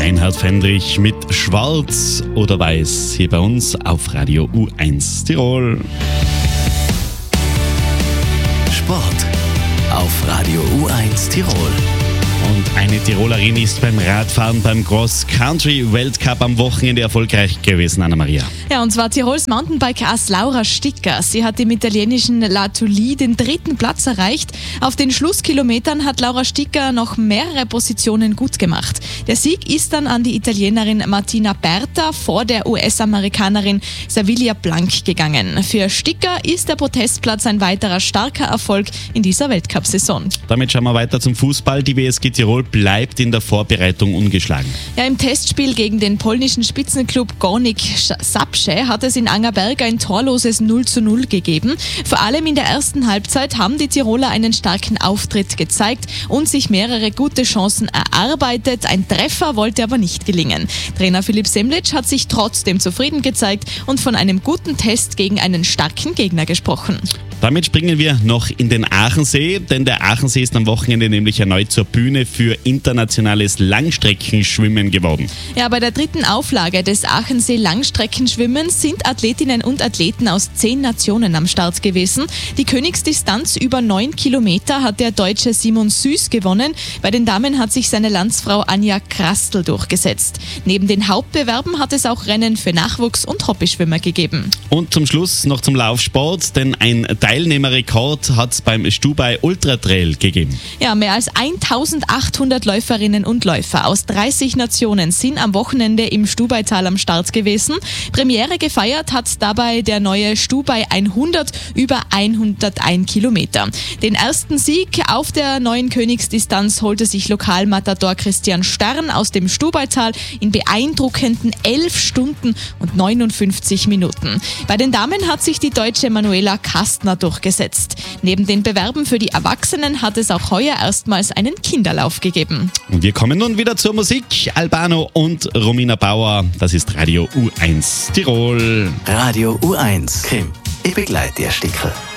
Reinhard Fendrich mit Schwarz oder Weiß hier bei uns auf Radio U1 Tirol. Sport auf Radio U1 Tirol. Und eine Tirolerin ist beim Radfahren beim Cross-Country-Weltcup am Wochenende erfolgreich gewesen, Anna-Maria. Ja, und zwar Tirols Mountainbike-Ass Laura Sticker. Sie hat im italienischen La Tully den 3. Platz erreicht. Auf den Schlusskilometern hat Laura Sticker noch mehrere Positionen gut gemacht. Der Sieg ist dann an die Italienerin Martina Berta vor der US-Amerikanerin Savilia Blanc gegangen. Für Sticker ist der Protestplatz ein weiterer starker Erfolg in dieser Weltcup-Saison. Damit schauen wir weiter zum Fußball. Die WSG Tirol bleibt in der Vorbereitung ungeschlagen. Ja, im Testspiel gegen den polnischen Spitzenklub Górnik Zabrze hat es in Angerberg ein torloses 0:0 gegeben. Vor allem in der ersten Halbzeit haben die Tiroler einen starken Auftritt gezeigt und sich mehrere gute Chancen erarbeitet. Ein Treffer wollte aber nicht gelingen. Trainer Philipp Semlitsch hat sich trotzdem zufrieden gezeigt und von einem guten Test gegen einen starken Gegner gesprochen. Damit springen wir noch in den Aachensee, denn der Aachensee ist am Wochenende nämlich erneut zur Bühne für internationales Langstreckenschwimmen geworden. Ja, bei der 3. Auflage des Aachensee Langstreckenschwimmens sind Athletinnen und Athleten aus 10 Nationen am Start gewesen. Die Königsdistanz über 9 Kilometer hat der Deutsche Simon Süß gewonnen. Bei den Damen hat sich seine Landsfrau Anja Krastl durchgesetzt. Neben den Hauptbewerben hat es auch Rennen für Nachwuchs- und Hobbyschwimmer gegeben. Und zum Schluss noch zum Laufsport, denn ein Teilnehmerrekord hat es beim Stubai Ultra Trail gegeben. Ja, mehr als 1800 Läuferinnen und Läufer aus 30 Nationen sind am Wochenende im Stubaital am Start gewesen. Premiere gefeiert hat dabei der neue Stubai 100 über 101 Kilometer. Den ersten Sieg auf der neuen Königsdistanz holte sich Lokalmatador Christian Stern aus dem Stubaital in beeindruckenden 11 Stunden und 59 Minuten. Bei den Damen hat sich die Deutsche Manuela Kastner durchgesetzt. Neben den Bewerben für die Erwachsenen hat es auch heuer erstmals einen Kinderlauf gegeben. Und wir kommen nun wieder zur Musik. Albano und Romina Bauer, das ist Radio U1 Tirol. Radio U1 Krim. Ich begleite dir, Stickerl.